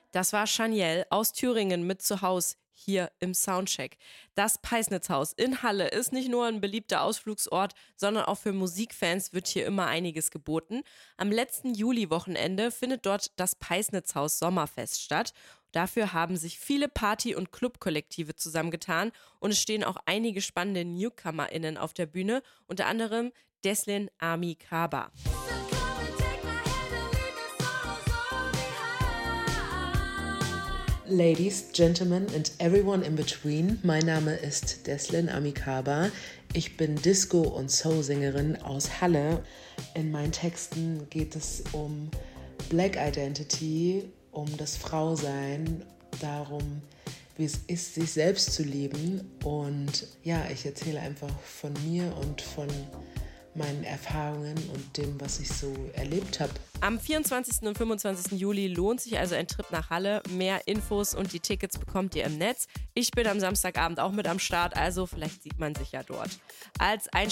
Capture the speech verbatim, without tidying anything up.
Das war Shaniel aus Thüringen mit zu Haus hier im Soundcheck. Das Peisnitzhaus in Halle ist nicht nur ein beliebter Ausflugsort, sondern auch für Musikfans wird hier immer einiges geboten. Am letzten Juli-Wochenende findet dort das Peisnitzhaus Sommerfest statt. Dafür haben sich viele Party- und Clubkollektive zusammengetan und es stehen auch einige spannende NewcomerInnen auf der Bühne, unter anderem Deslin Ami Kaba. Ladies, Gentlemen and everyone in between, mein Name ist Deslin Ami Kaba. Ich bin Disco- und Soul-Sängerin aus Halle. In meinen Texten geht es um Black Identity, um das Frausein, darum, wie es ist, sich selbst zu lieben. Und ja, ich erzähle einfach von mir und von meinen Erfahrungen und dem, was ich so erlebt habe. Am vierundzwanzigsten und fünfundzwanzigsten Juli lohnt sich also ein Trip nach Halle. Mehr Infos und die Tickets bekommt ihr im Netz. Ich bin am Samstagabend auch mit am Start, also vielleicht sieht man sich ja dort. Als